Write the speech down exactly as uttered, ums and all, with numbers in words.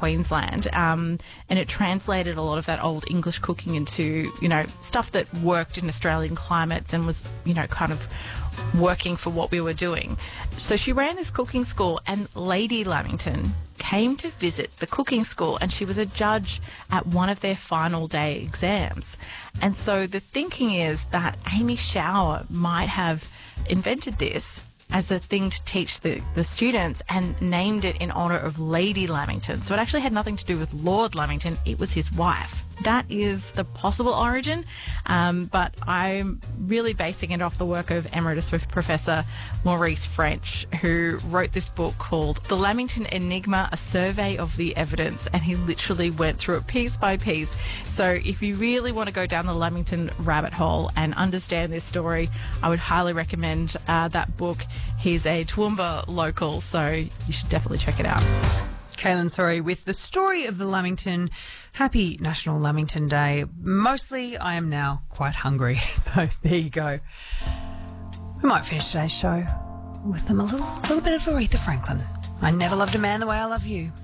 Queensland, um, and it translated a lot of that old English cooking into, you know, stuff that worked in Australian climates and was, you know, kind of working for what we were doing. So she ran this cooking school, and Lady Lamington came to visit the cooking school, and she was a judge at one of their final day exams. And so the thinking is that Amy Shower might have invented this as a thing to teach the, the students and named it in honour of Lady Lamington. So it actually had nothing to do with Lord Lamington, it was his wife. That is the possible origin, um, but I'm really basing it off the work of Emeritus Professor Maurice French, who wrote this book called The Lamington Enigma, A Survey of the Evidence, and he literally went through it piece by piece. So if you really want to go down the Lamington rabbit hole and understand this story, I would highly recommend uh, that book. He's a Toowoomba local, so you should definitely check it out. Kaylin Sorry with the story of the Lamington. Happy National Lamington Day. Mostly I am now quite hungry, so there you go. We might finish today's show with them a little, little bit of Aretha Franklin. I never loved a man the way I love you.